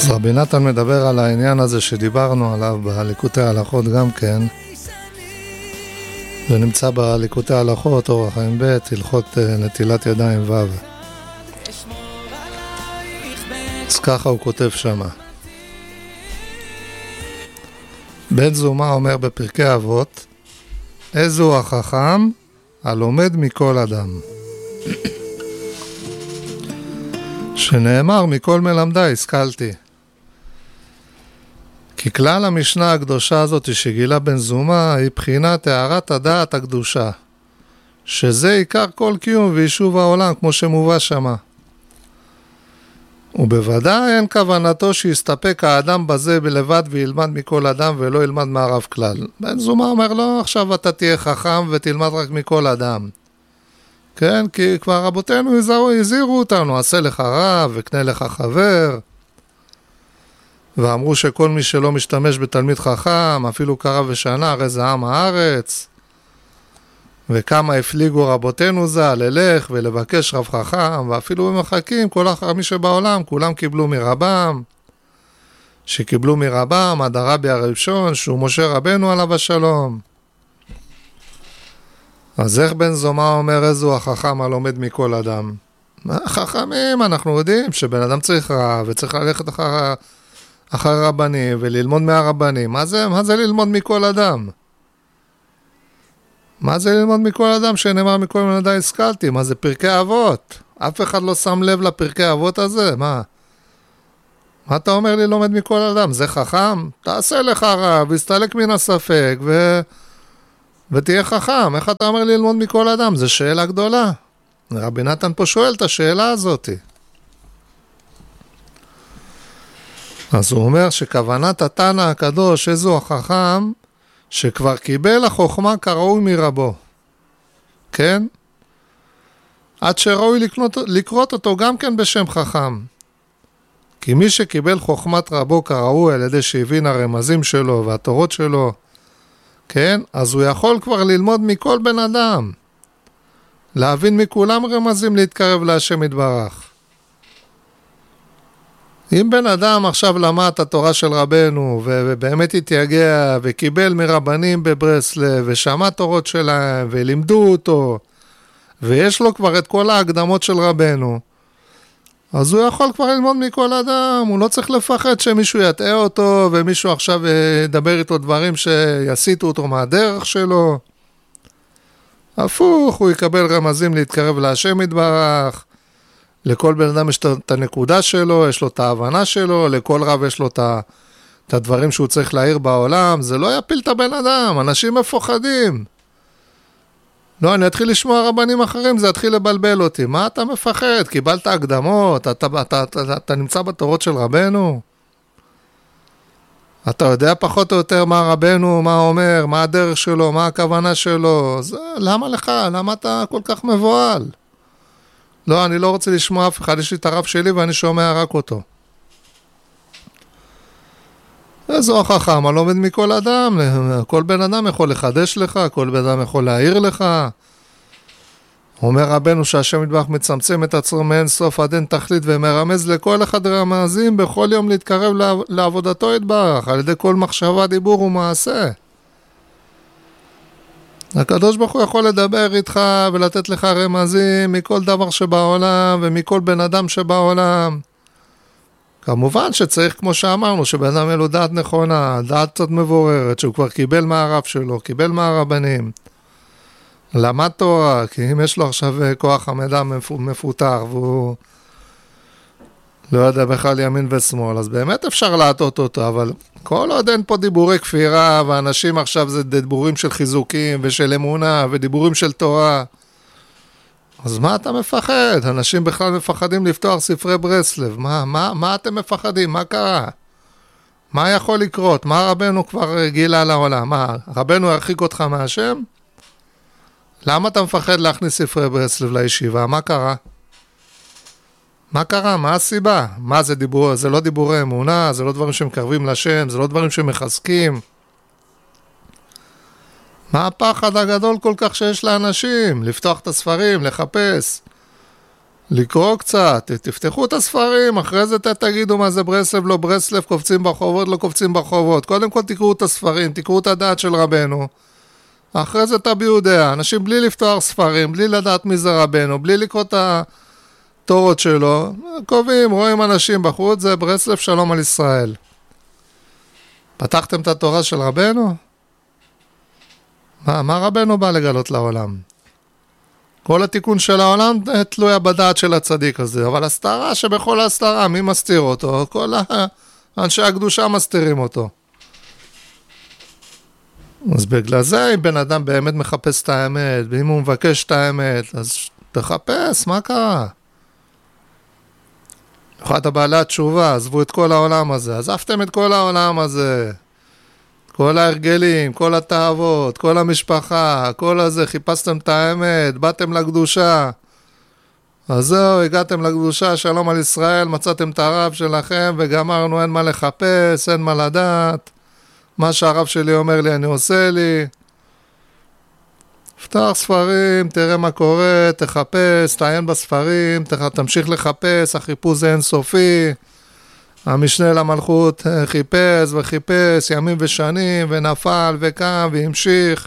אז רבי נתן מדבר על העניין הזה שדיברנו עליו בליקוטי ההלכות גם כן. זה נמצא בליקוטי ההלכות, אורח חיים ב', הלכות נטילת ידיים ו'. אז ככה הוא כותב שמה. בן זומא אומר בפרקי אבות, איזו החכם הלומד מכל אדם. שנאמר מכל מלמדי השכלתי. כי כלל המשנה הקדושה הזאת שגילה בן זומא היא בחינת הערת הדעת הקדושה, שזה עיקר כל קיום ויישוב העולם כמו שמובא שמה. ובוודאי אין כוונתו שיסתפק האדם בזה בלבד וילמד מכל אדם ולא ילמד מהרב כלל. בן זומא אומר לו, עכשיו אתה תהיה חכם ותלמד רק מכל אדם. כן, כי כבר רבותינו הזהירו אותנו, עשה לך רב וקנה לך חבר. ואמרו שכל מי שלא משתמש בתלמיד חכם, אפילו קרא ושנה, הרי זה עם הארץ. וכמה הפליגו רבותינו ז"ל, ללך ולבקש רב חכם, ואפילו במחכים, כל אחר מי שבעולם, כולם קיבלו מרבם. שקיבלו מרבם עד הרבי הראשון, שהוא משה רבנו עליו השלום. אז איך בן זומא אומר איזו החכם הלומד מכל אדם? חכמים, אנחנו יודעים שבן אדם צריך רב וצריך ללכת אחר רבנים וללמוד מהרבנים. מה זה ללמוד מכל אדם? מה זה ללמוד מכל אדם שנאמר מכל מלמדי השכלתי? מה זה פרקי אבות? אף אחד לא שם לב לפרקי אבות הזה? מה אתה אומר לי לומד מכל אדם? זה חכם? תעשה לך רב, הסתלק מן הספק ותהיה חכם. איך אתה אומר לי ללמוד מכל אדם? זו שאלה גדולה. רבי נתן פה שואל את השאלה הזאת. אז הוא אומר שכוונת התנא הקדוש איזו החכם שכבר קיבל החוכמה כראוי מרבו. כן? עד שראוי לקרות אותו גם כן בשם חכם. כי מי שקיבל חוכמת רבו כראוי על ידי שהבין הרמזים שלו והתורות שלו, כן? אז הוא יכול כבר ללמוד מכל בן אדם. להבין מכולם רמזים להתקרב להשם יתברך. אם בן אדם עכשיו למד את התורה של רבנו ובאמת התייגע וקיבל מרבנים בברסלב ושמע תורות שלהם ולימדו אותו ויש לו כבר את כל ההקדמות של רבנו, אז הוא יכול כבר ללמוד מכל אדם. הוא לא צריך לפחד שמישהו יטעה אותו ומישהו עכשיו ידבר איתו דברים שיסיטו אותו מהדרך שלו. הפוך, הוא יקבל רמזים להתקרב להשם יתברך. לכל בן אדם יש את הנקודה שלו, יש לו את ההבנה שלו, לכל רב יש לו את הדברים שהוא צריך להעיר בעולם. זה לא יפיל את הבן אדם, אנשים מפוחדים. לא, אני אתחיל לשמוע רבנים אחרים, זה יתחיל לבלבל אותי. מה אתה מפחד? קיבלת הקדמות, אתה נמצא בתורות של רבנו? אתה יודע פחות או יותר מה רבנו, מה אומר, מה הדרך שלו, מה הכוונה שלו. למה לך? למה אתה כל כך מבועל? לא, אני לא רוצה לשמוע אף אחד, יש לי את הרב שלי ואני שומע רק אותו. איזו החכם, אני לומד מכל אדם, כל בן אדם יכול לחדש לך, כל בן אדם יכול להעיר לך. אומר רבנו שהשם יתברך מצמצם את עצמו מאין סוף עד אין תכלית ומרמז לכל אחד רמזים בכל יום להתקרב לעבודתו יתברך, על ידי כל מחשבה, דיבור ומעשה. הקדוש ברוך הוא יכול לדבר איתך ולתת לך רמזים מכל דבר שבעולם ומכל בן אדם שבעולם. כמובן שצריך, כמו שאמרנו, שבן אדם אלו דעת נכונה, דעת קצת מבוררת, שהוא כבר קיבל מהרב שלו, קיבל מהרבנים, למד תורה, כי אם יש לו עכשיו כוח המידע מפותח והוא לא יודע בכלל ימין ושמאל, אז באמת אפשר להטות אותו, אבל כל עוד אין פה דיבורי כפירה, ואנשים עכשיו זה דיבורים של חיזוקים ושל אמונה ודיבורים של תורה, אז מה אתה מפחד? אנשים בכלל מפחדים לפתוח ספרי ברסלב. מה אתם מפחדים? מה קרה? מה יכול לקרות? מה רבנו כבר גילה לעולם? מה, רבנו ירחיק אותך מהשם? למה אתה מפחד להכניס ספרי ברסלב לישיבה? מה קרה? מה קרה? מה הסיבה? מה זה דיבור? זה לא דיבורי אמונה, זה לא דברים שמקרבים לשם, זה לא דברים שמחזקים. מה הפחד הגדול כל כך שיש לאנשים? לפתוח את הספרים, לחפש. לקרוא קצת, תפתחו את הספרים, אחרי זה תגידו מה זה ברסלב, לא ברסלב, קופצים ברחובות, לא קופצים ברחובות. קודם כל תקראו את הספרים, תקראו את הדעת של רבנו. אחרי זה תביעו דעה. אנשים בלי לפתוח ספרים, בלי לדעת מי זה רבנו, בלי לקרוא את התורות שלו, קובעים, רואים אנשים בחוץ, זה ברסלב שלום על ישראל. פתחתם את התורה של רבנו? מה רבנו בא לגלות לעולם? כל התיקון של העולם תלויה בדעת של הצדיק הזה, אבל הסתרה שבכל הסתרה, מי מסתיר אותו? כל אנשי הקדושה מסתירים אותו. אז בגלל זה, אם בן אדם באמת מחפש את האמת, ואם הוא מבקש את האמת, אז תחפש, מה קרה? אחת הבעלי התשובה, עזבו את כל העולם הזה, עזבתם את כל העולם הזה, כל ההרגלים, כל התאוות, כל המשפחה, כל הזה, חיפשתם את האמת, באתם לקדושה. אז זהו, הגעתם לקדושה, שלום על ישראל, מצאתם את הרב שלכם וגמרנו, אין מה לחפש, אין מה לדעת. מה שהרב שלי אומר לי, אני עושה לי. פתח ספרים, תראה מה קורה, תחפש, תעיין בספרים, תמשיך לחפש, החיפוש זה אינסופי. המשנה למלכות חיפש וחיפש ימים ושנים ונפל וקם והמשיך.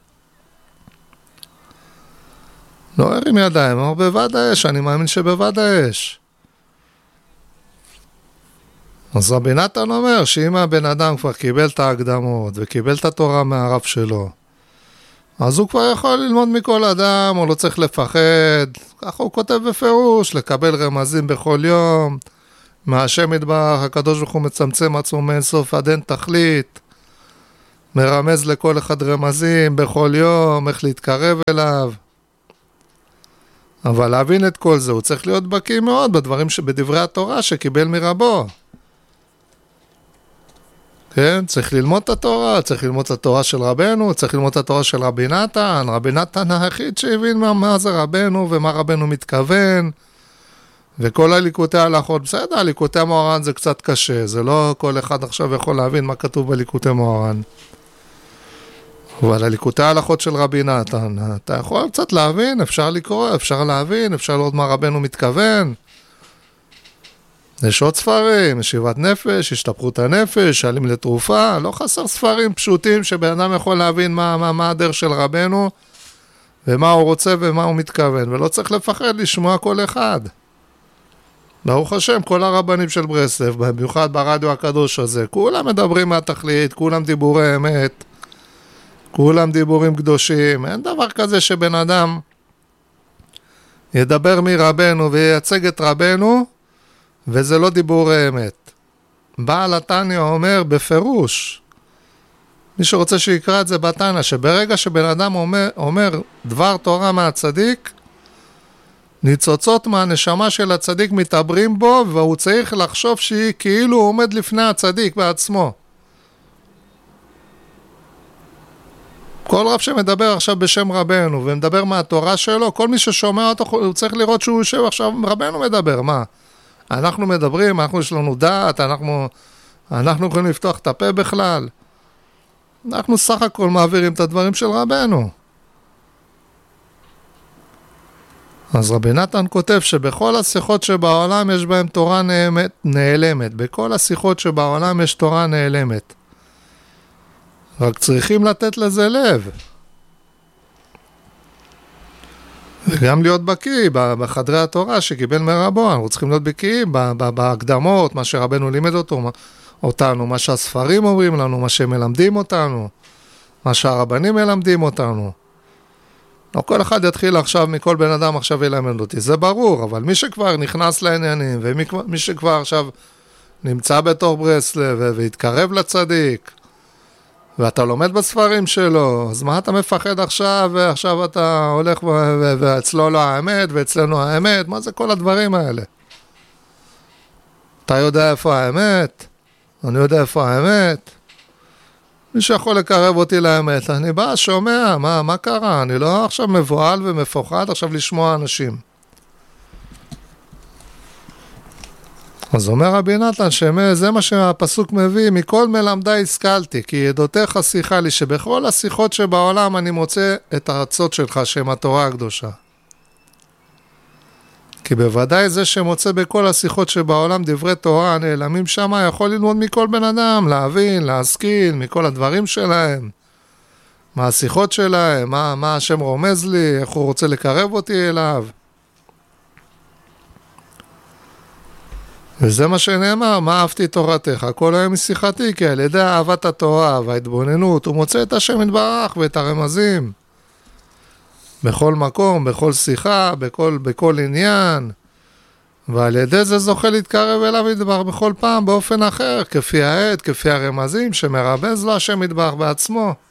לא הרים ידיים, אמר בבד האש, אני מאמין שבבד האש. אז רבי נתן אומר שאם הבן אדם כבר קיבל את ההקדמות וקיבל את התורה מהרב שלו, אז הוא כבר יכול ללמוד מכל אדם, הוא לא צריך לפחד. ככה הוא כותב בפירוש, לקבל רמזים בכל יום, מהשם יתברך, הקדוש ברוך הוא מצמצם עצמו מאינסוף עד אין תכלית, מרמז לכל אחד רמזים בכל יום, איך להתקרב אליו. אבל להבין את כל זה, הוא צריך להיות בקיא מאוד בדברים שבדברי התורה שקיבל מרבו. כן, צריך ללמוד את התורה, צריך ללמוד את התורה של רבנו, צריך ללמוד את התורה של רבי נתן. רבי נתן היחיד שהבין מה זה רבנו ומה רבנו מתכוון. וכל הליקוטי ההלכות, בסדר, הליקוטי מוהר"ן זה קצת קשה, זה לא כל אחד עכשיו יכול להבין מה כתוב בליקוטי מוהר"ן. אבל הליקוטי ההלכות של רבי נתן, אתה יכול קצת להבין, אפשר לקרוא, אפשר להבין, אפשר לראות מה רבנו מתכוון. יש עוד ספרים, ישיבת נפש, השתפכות הנפש, שעלים לתרופה, לא חסר ספרים פשוטים שבן אדם יכול להבין מה הדרך של רבנו, ומה הוא רוצה ומה הוא מתכוון, ולא צריך לפחד לשמוע כל אחד. ברוך השם, כל הרבנים של ברסלב, במיוחד ברדיו הקדוש הזה, כולם מדברים מהתכלית, כולם דיבורי אמת, כולם דיבורים קדושים, אין דבר כזה שבן אדם ידבר מרבנו וייצג את רבנו, וזה לא דיבורי אמת. בעל התניא אומר בפירוש, מי שרוצה שיקרא את זה בתניא, שברגע שבן אדם אומר דבר תורה מהצדיק, ניצוצות מהנשמה של הצדיק מתעברים בו, והוא צריך לחשוב שהיא כאילו הוא עומד לפני הצדיק בעצמו. כל רב שמדבר עכשיו בשם רבנו, ומדבר מהתורה שלו, כל מי ששומע אותו, הוא צריך לראות שהוא יושב עכשיו, רבנו מדבר, מה? אנחנו מדברים, יש לנו דעת, אנחנו יכולים לפתוח את הפה בכלל. אנחנו סך הכל מעבירים את הדברים של רבנו. אז רבי נתן כותב שבכל השיחות שבעולם יש בהם תורה נעלמת. בכל השיחות שבעולם יש תורה נעלמת. רק צריכים לתת לזה לב. וגם להיות בקיא בחדרי התורה שקיבל מרבו. אנחנו צריכים להיות בקיים בהקדמות, מה שרבנו לימד אותנו, מה שהספרים אומרים לנו, מה שהם מלמדים אותנו, מה שהרבנים מלמדים אותנו. לא כל אחד יתחיל עכשיו, מכל בן אדם עכשיו ילמד אותי, זה ברור, אבל מי שכבר נכנס לעניינים, ומי שכבר עכשיו נמצא בתור ברסלב והתקרב לצדיק, ואתה לומד בספרים שלו, אז מה אתה מפחד עכשיו, ועכשיו אתה הולך ואצלו לא האמת, ואצלנו האמת, מה זה כל הדברים האלה? אתה יודע איפה האמת? אני יודע איפה האמת? מי שיכול לקרב אותי לאמת, אני בא, שומע, מה קרה? אני לא עכשיו מבועל ומפוחד עכשיו לשמוע אנשים. אז אומר רבי נתן, שזה מה שהפסוק מביא, מכל מלמדי השכלתי, כי ידותיך שיחה לי, שבכל השיחות שבעולם אני מוצא את הרצות שלך, שהם התורה הקדושה. כי בוודאי זה שמוצא בכל השיחות שבעולם דברי תורה הנעלמים שם, יכול ללמוד מכל בן אדם, להבין, להשכיל, מכל הדברים שלהם, מה השיחות שלהם, מה השם רומז לי, איך הוא רוצה לקרב אותי אליו. וזה מה שנאמר, מה אהבתי תורתך, כל היום משיחתי, כי על ידי אהבת התורה וההתבוננות, הוא מוצא את השם יתברך ואת הרמזים. בכל מקום, בכל שיחה, בכל עניין, ועל ידי זה זוכה להתקרב אליו יתברך בכל פעם באופן אחר, כפי העת, כפי הרמזים שמרבז לו השם יתברך בעצמו.